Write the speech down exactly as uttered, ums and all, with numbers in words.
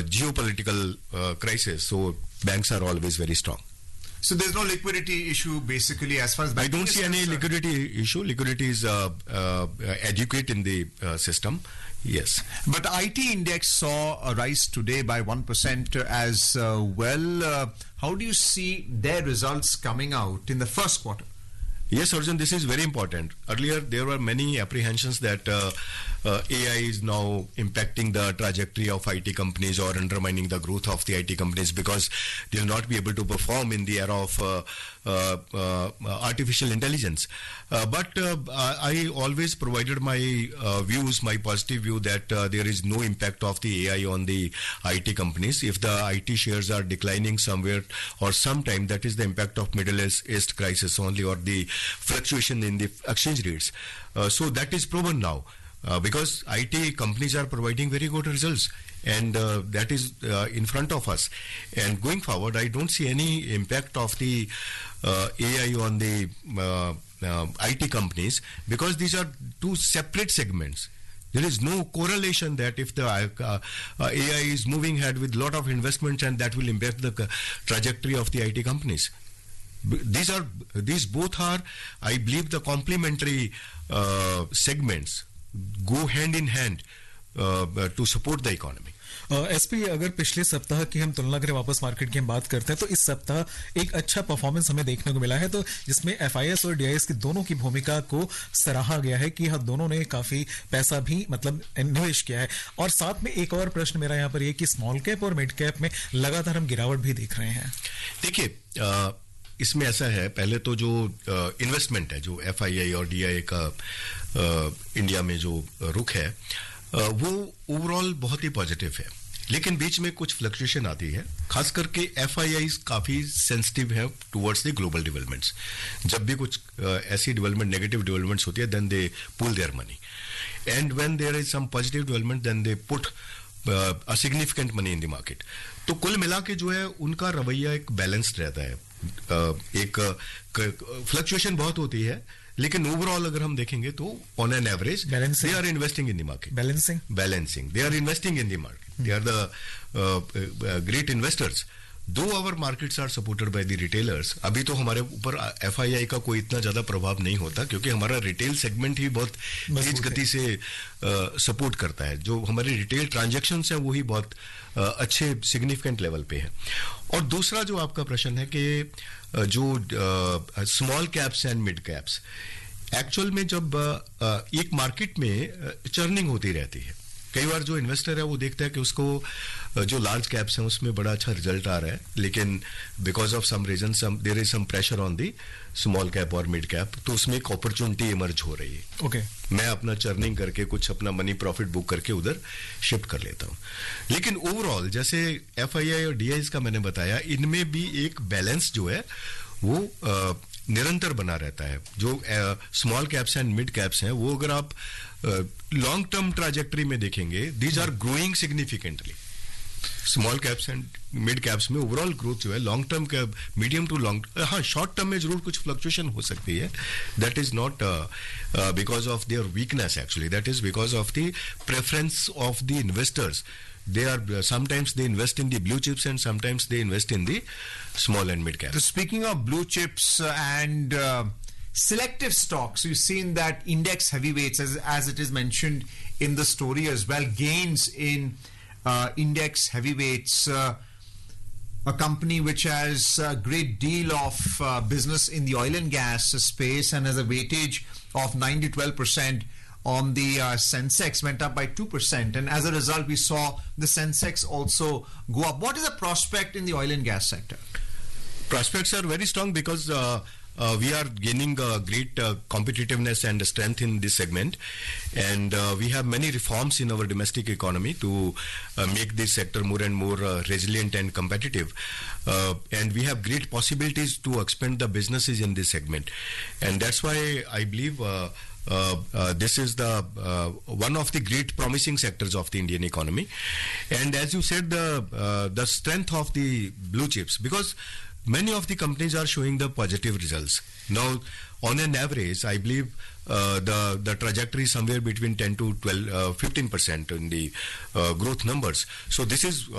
geopolitical uh, crisis. So banks are always very strong. So there's no liquidity issue basically as far as I don't see any concerned. liquidity issue. Liquidity is uh, uh, adequate in the uh, system. Yes. But the I T index saw a rise today by one percent as uh, well. Uh, how do you see their results coming out in the first quarter? Yes, Arjun, this is very important. Earlier, there were many apprehensions that uh, uh, A I is now impacting the trajectory of I T companies or undermining the growth of the I T companies because they will not be able to perform in the era of uh, uh, uh, artificial intelligence. Uh, but uh, I always provided my uh, views, my positive view that uh, there is no impact of the A I on the I T companies. If the I T shares are declining somewhere or sometime, that is the impact of Middle East crisis only or the fluctuation in the exchange rates. Uh, so that is proven now uh, because I T companies are providing very good results and uh, that is uh, in front of us. And going forward, I don't see any impact of the uh, A I on the uh, uh, I T companies because these are two separate segments. There is no correlation that if the uh, uh, A I is moving ahead with a lot of investments and that will impact the trajectory of the I T companies. These are these both are, I believe, the complementary uh, segments go hand in hand uh, to support the economy. SP अगर पिछले सप्ताह की हम तुलना करें वापस market की हम बात करते हैं तो इस सप्ताह एक अच्छा परफॉर्मेंस हमें देखने को मिला है तो जिसमें एफआईएस और डीआईएस की दोनों की भूमिका को सराहा गया है कि हाँ दोनों ने काफी पैसा भी मतलब निवेश किया है और साथ में एक और प्रश्न मेरा यहाँ पर ये कि स्मॉल कैप और मिड कैप में लगातार हम गिरावट भी देख रहे हैं. देखिए इसमें ऐसा है, पहले तो जो इन्वेस्टमेंट है जो एफआईआई और डीआईए का आ, इंडिया में जो रुख है आ, वो ओवरऑल बहुत ही पॉजिटिव है लेकिन बीच में कुछ फ्लक्चुएशन आती है. खास करके एफआईआई काफी सेंसिटिव है टुवर्ड्स द ग्लोबल डेवलपमेंट्स. जब भी कुछ आ, ऐसी डेवलपमेंट नेगेटिव डेवलपमेंट्स होती है then they pull their money and when there is some positive development then they put a significant money in the market. तो कुल मिला के जो है उनका रवैया एक बैलेंस्ड रहता है. एक फ्लक्चुएशन बहुत होती है लेकिन ओवरऑल अगर हम देखेंगे तो on an average they are investing in the market. Balancing balancing they are investing in the market. They are the great investors. दो our markets are supported by the retailers. अभी तो हमारे ऊपर एफआईआई का कोई इतना ज्यादा प्रभाव नहीं होता क्योंकि हमारा रिटेल सेगमेंट ही बहुत तेज गति से सपोर्ट uh, करता है. जो हमारे रिटेल ट्रांजैक्शंस हैं वो ही बहुत uh, अच्छे सिग्निफिकेंट लेवल पे है. और दूसरा जो आपका प्रश्न है कि uh, जो small caps and mid caps, actual में जब uh, एक मार्केट में चर्निंग uh, होती रहती है. कई बार जो इन्वेस्टर है वो देखता है कि उसको जो लार्ज कैप्स हैं उसमें बड़ा अच्छा रिजल्ट आ रहा है लेकिन because of some reason some there is some pressure on the small cap और मिड कैप तो उसमें एक अपॉर्चुनिटी इमर्ज हो रही है. Okay okay. मैं अपना चर्निंग करके कुछ अपना मनी प्रॉफिट बुक करके उधर शिफ्ट कर लेता हूं. लेकिन ओवरऑल जैसे एफआईआई और डीआईएस का मैंने बताया इनमें भी एक बैलेंस जो है वो uh, निरंतर बना रहता है. जो small caps and mid caps हैं वो अगर आप लॉन्ग टर्म ट्राजेक्टरी में देखेंगे these are growing significantly. Small caps and mid caps में ओवरऑल ग्रोथ जो है लॉन्ग टर्म का मीडियम टू लॉन्ग, हाँ शॉर्ट टर्म में जरूर कुछ फ्लक्चुएशन हो सकती है. That is not because of their weakness actually, that is because of the preference of the investors. They are uh, sometimes they invest in the blue chips and sometimes they invest in the small and mid caps. So speaking of blue chips uh, and uh, selective stocks, you've seen that index heavyweights, as, as it is mentioned in the story as well, gains in uh, index heavyweights. Uh, a company which has a great deal of uh, business in the oil and gas space and has a weightage of nine to twelve percent. On the uh, Sensex went up by two percent and as a result we saw the Sensex also go up. What is the prospect in the oil and gas sector? Prospects are very strong because uh, uh, we are gaining uh, great uh, competitiveness and strength in this segment and uh, we have many reforms in our domestic economy to uh, make this sector more and more uh, resilient and competitive uh, and we have great possibilities to expand the businesses in this segment and that's why I believe uh, Uh, uh, this is the uh, one of the great promising sectors of the Indian economy, and as you said, the uh, the strength of the blue chips because many of the companies are showing the positive results now. On an average, I believe uh, the the trajectory is somewhere between ten to twelve, uh, fifteen percent in the uh, growth numbers. So this is